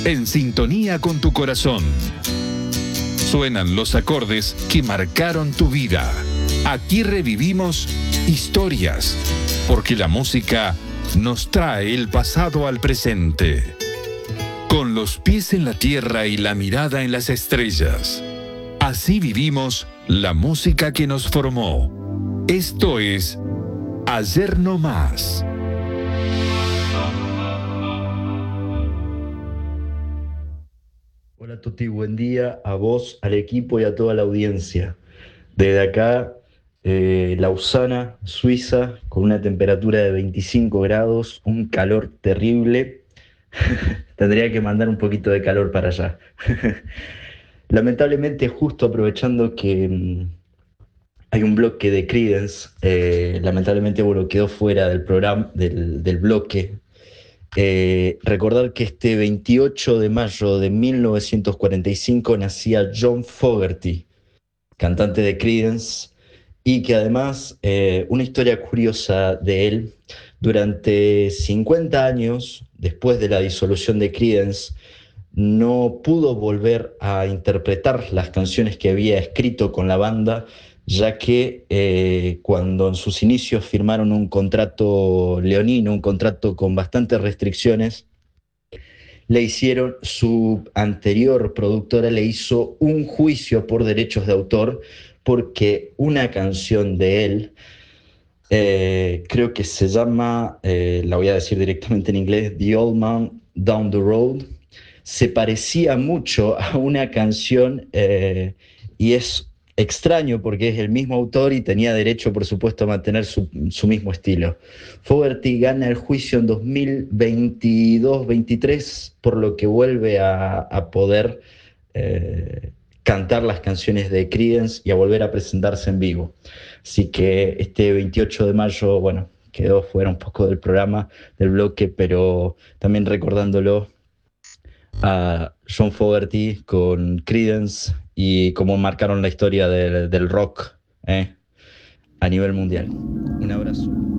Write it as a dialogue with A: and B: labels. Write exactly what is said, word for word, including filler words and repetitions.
A: en sintonía con tu corazón. Suenan los acordes que marcaron tu vida. Aquí revivimos historias, porque la música nos trae el pasado al presente. Con los pies en la tierra y la mirada en las estrellas. Así vivimos la música que nos formó. Esto es Ayer No Más.
B: Hola Tuti, buen día a vos, al equipo y a toda la audiencia. Desde acá, eh, Lausana, Suiza, con una temperatura de veinticinco grados, un calor terrible. Tendría que mandar un poquito de calor para allá. Lamentablemente, justo aprovechando que mmm, hay un bloque de Creedence, eh, lamentablemente bueno, quedó fuera del programa, del, del bloque. Eh, recordar que este veintiocho de mayo de mil novecientos cuarenta y cinco nacía John Fogerty, cantante de Creedence, y que además, eh, una historia curiosa de él, durante cincuenta años, después de la disolución de Creedence, no pudo volver a interpretar las canciones que había escrito con la banda, ya que eh, cuando en sus inicios firmaron un contrato leonino, un contrato con bastantes restricciones, le hicieron, su anterior productora le hizo un juicio por derechos de autor, porque una canción de él, eh, creo que se llama, eh, la voy a decir directamente en inglés, The Old Man Down the Road, se parecía mucho a una canción, eh, y es extraño porque es el mismo autor y tenía derecho, por supuesto, a mantener su, su mismo estilo. Fogerty gana el juicio en dos mil veintidós veintitrés, por lo que vuelve a, a poder eh, cantar las canciones de Creedence y a volver a presentarse en vivo. Así que este veintiocho de mayo, bueno, quedó fuera un poco del programa, del bloque, pero también recordándolo a John Fogerty con Creedence y cómo marcaron la historia del, del rock, ¿eh? A nivel mundial. Un abrazo.